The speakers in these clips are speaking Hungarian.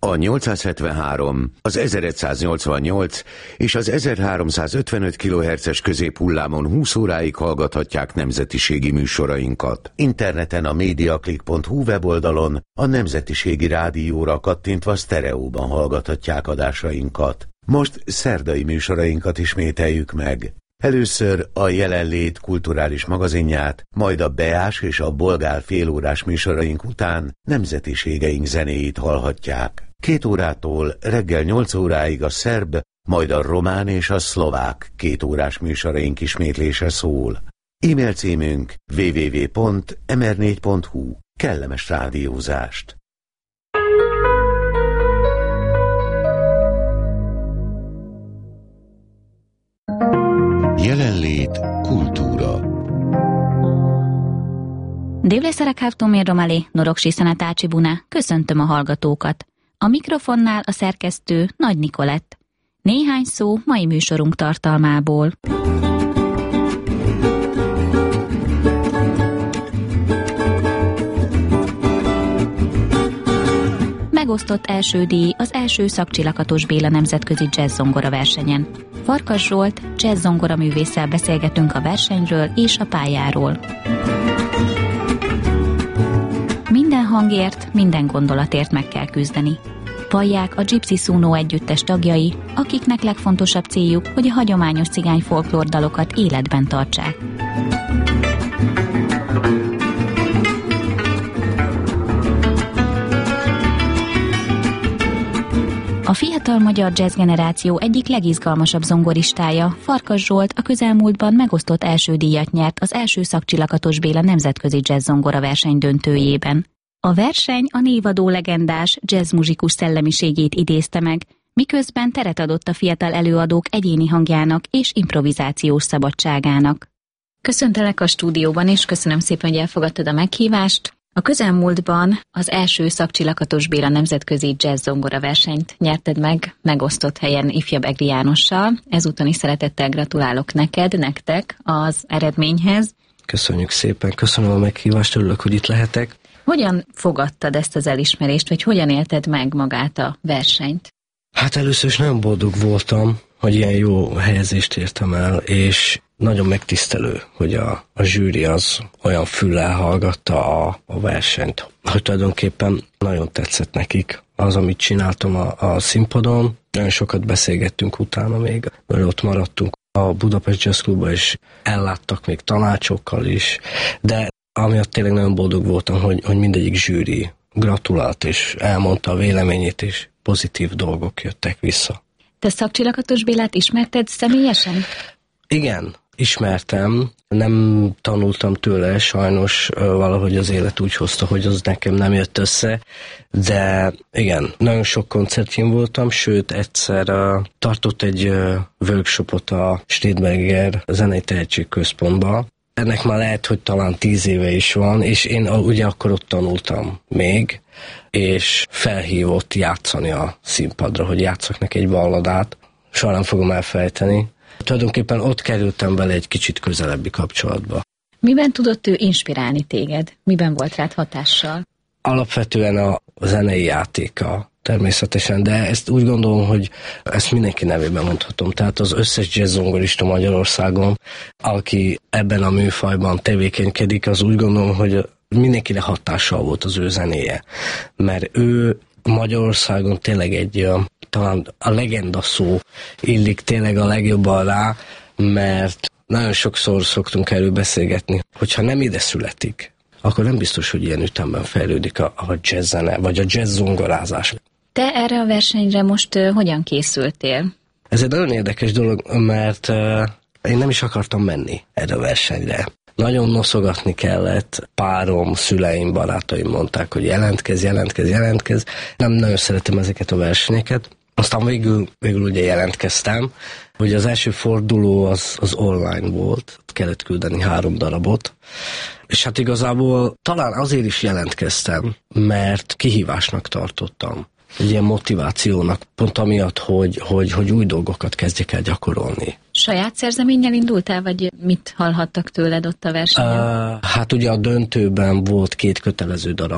A 873, az 1188 és az 1355 kHz-es középhullámon 20 óráig hallgathatják nemzetiségi műsorainkat. Interneten a mediaclick.hu weboldalon a Nemzetiségi Rádióra kattintva sztereóban hallgathatják adásainkat. Most szerdai műsorainkat ismételjük meg. Először a Jelenlét kulturális magazinját, majd a Beás és a Bolgár félórás műsoraink után nemzetiségeink zenéit hallhatják. 2 órától reggel 8 óráig a szerb, majd a román és a szlovák 2 órás műsoraink ismétlése szól. E-mail címünk www.mr4.hu. Kellemes rádiózást! Jelenlét kultúra. Dévlésszerek hávtómér Romali, Norogsi Szenetácsi Buna, köszöntöm a hallgatókat. A mikrofonnál a szerkesztő Nagy Nikolett. Néhány szó mai műsorunk tartalmából. Megosztott első díj az első Szakcsi-Lakatos Béla nemzetközi jazz-zongora versenyen. Farkas Zsolt jazz-zongora művésszel beszélgetünk a versenyről és a pályáról. Minden hangért, minden gondolatért meg kell küzdeni. Vallják a Gypsy Suno együttes tagjai, akiknek legfontosabb céljuk, hogy a hagyományos cigány folklór dalokat életben tartsák. A fiatal magyar jazz generáció egyik legizgalmasabb zongoristája, Farkas Zsolt a közelmúltban megosztott első díjat nyert az első Szakcsi-Lakatos Béla nemzetközi jazz-zongora verseny döntőjében. A verseny a névadó legendás jazzmuzsikus szellemiségét idézte meg, miközben teret adott a fiatal előadók egyéni hangjának és improvizációs szabadságának. Köszöntelek a stúdióban, és köszönöm szépen, hogy elfogadtad a meghívást. A közelmúltban az első Szakcsi-Lakatos Béla nemzetközi jazz-zongora versenyt nyerted meg, megosztott helyen ifjabb Egri Jánossal. Ezúton is szeretettel gratulálok nektek az eredményhez. Köszönjük szépen, köszönöm a meghívást, örülök, hogy itt lehetek. Hogyan fogadtad ezt az elismerést, vagy hogyan élted meg magát a versenyt? Hát először is nagyon boldog voltam, hogy ilyen jó helyezést értem el, és nagyon megtisztelő, hogy a zsűri az olyan füllel hallgatta a versenyt, hogy tulajdonképpen nagyon tetszett nekik az, amit csináltam a színpadon. Nagyon sokat beszélgettünk utána még, mert ott maradtunk a Budapest Jazz Clubba, és elláttak még tanácsokkal is, de amiatt tényleg nagyon boldog voltam, hogy mindegyik zsűri gratulált, és elmondta a véleményét, és pozitív dolgok jöttek vissza. Te Szakcsi-Lakatos Bélát ismerted személyesen? Igen, ismertem, nem tanultam tőle, sajnos valahogy az élet úgy hozta, hogy az nekem nem jött össze, de igen, nagyon sok koncertjén voltam, sőt egyszer tartott egy workshopot a Stedberger Zenei Tehetségközpontban. Ennek már lehet, hogy talán 10 éve is van, és én ugye akkor ott tanultam még, és felhívott játszani a színpadra, hogy játsszak neki egy balladát. Soha nem fogom elfelejteni. Tulajdonképpen ott kerültem vele egy kicsit közelebbi kapcsolatba. Miben tudott ő inspirálni téged? Miben volt rád hatással? Alapvetően a zenei játéka természetesen, de ezt úgy gondolom, hogy ezt mindenki nevében mondhatom. Tehát az összes jazz-zongorista Magyarországon, aki ebben a műfajban tevékenykedik, az úgy gondolom, hogy mindenkire hatással volt az ő zenéje. Mert ő Magyarországon tényleg talán a legenda szó illik tényleg a legjobban rá, mert nagyon sokszor szoktunk erről beszélgetni, hogyha nem ide születik, akkor nem biztos, hogy ilyen ütemben fejlődik a jazz-zene, vagy a jazz-zongorázás. Te erre a versenyre most hogyan készültél? Ez egy nagyon érdekes dolog, mert én nem is akartam menni erre a versenyre. Nagyon noszogatni kellett, párom, szüleim, barátaim mondták, hogy jelentkezz. Nem nagyon szeretem ezeket a versenyeket. Aztán végül ugye jelentkeztem, hogy az első forduló az online volt, kellett küldeni 3 darabot, és hát igazából talán azért is jelentkeztem, mert kihívásnak tartottam. Egy ilyen motivációnak, pont amiatt, hogy új dolgokat kezdjek el gyakorolni. Saját szerzeménnyel indultál, vagy mit hallhattak tőled ott a versenyen? Hát ugye a döntőben volt 2 kötelező darab,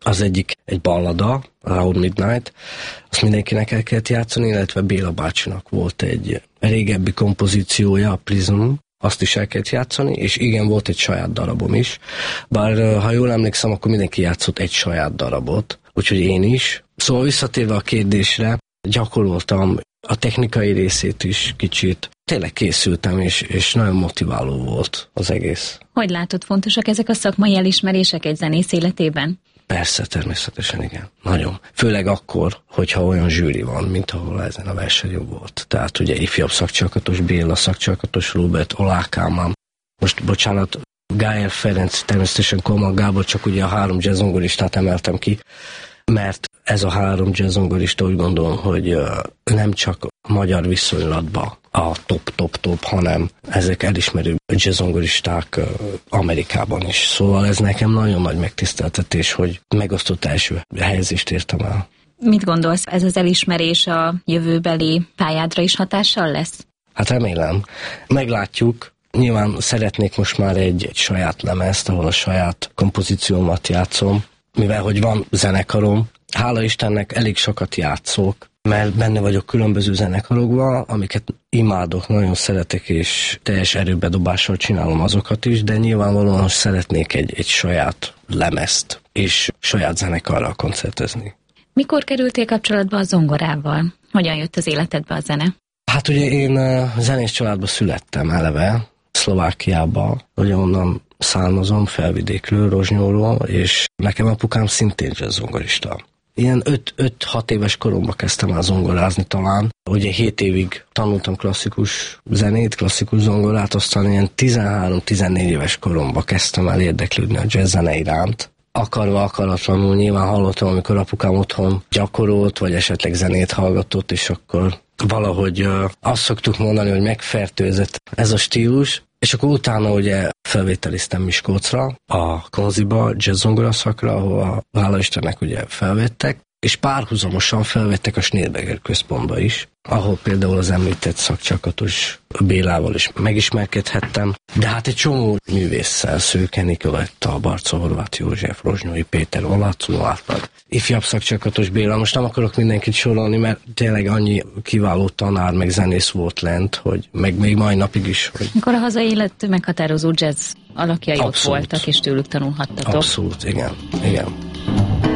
Az egyik egy ballada, Around Midnight, azt mindenkinek el kellett játszani, illetve Béla bácsinak volt egy régebbi kompozíciója, a Prism, azt is el kellett játszani, és igen, volt egy saját darabom is. Bár ha jól emlékszem, akkor mindenki játszott egy saját darabot, úgyhogy én is. Szóval visszatérve a kérdésre, gyakoroltam a technikai részét is kicsit. Tényleg készültem, és nagyon motiváló volt az egész. Hogy látod, fontosak ezek a szakmai elismerések egy zenész életében? Persze, természetesen igen. Nagyon. Főleg akkor, hogyha olyan zsűri van, mint ahol ezen a versenyen volt. Tehát ugye ifjabb szakcsalkatos Béla, szakcsalkatos Róbert, Olá Kálmán. Most bocsánat, Gájer Ferenc, természetesen Kolmar Gábor, csak ugye a 3 jazzzongoristát emeltem ki, mert ez a 3 jazzzongorista úgy gondolom, hogy nem csak magyar viszonylatban a top, hanem ezek elismerő jazzzongoristák Amerikában is. Szóval ez nekem nagyon nagy megtiszteltetés, hogy megosztott első helyezést értem el. Mit gondolsz, ez az elismerés a jövőbeli pályádra is hatással lesz? Hát remélem. Meglátjuk. Nyilván szeretnék most már egy saját lemezt, ahol a saját kompozíciómat játszom, mivel hogy van zenekarom. Hála Istennek elég sokat játszok, mert benne vagyok különböző zenekarokban, amiket imádok, nagyon szeretek, és teljes erőbedobással csinálom azokat is, de nyilvánvalóan szeretnék egy saját lemezt, és saját zenekarral koncertezni. Mikor kerültél kapcsolatba a zongorával? Hogyan jött az életedbe a zene? Hát ugye én zenés családba születtem eleve, Szlovákiába, ugye onnan származom, Felvidékről, Rozsnyóról, és nekem apukám szintén jazzzongorista. Ilyen 5-6 éves koromban kezdtem el zongorázni talán. Ugye 7 évig tanultam klasszikus zenét, klasszikus zongorát, aztán ilyen 13-14 éves koromban kezdtem el érdeklődni a jazz zene iránt. Akarva, akaratlanul nyilván hallottam, amikor apukám otthon gyakorolt, vagy esetleg zenét hallgatott, és akkor valahogy azt szoktuk mondani, hogy megfertőzött ez a stílus, és akkor utána ugye felvételiztem Miskolcra, a Konziba, jazzzongora szakra, ahol hála Istennek ugye felvettek, és párhuzamosan felvettek a Schneeberger központba is, ahol például az említett szakcsalkatos Bélával is megismerkedhettem, de hát egy csomó művésszel, Szőke Nikoletta, Barca Horváth József, Rozsnyói Péter, Olátszó Árpád, ifjabb szakcsalkatos Béla. Most nem akarok mindenkit sorolni, mert tényleg annyi kiváló tanár, meg zenész volt lent, hogy meg még mai napig is. Hogy... Akkor a hazai élet meghatározó jazz alakjai Abszolút. Ott voltak, és tőlük tanulhattatok. Abszolút, igen.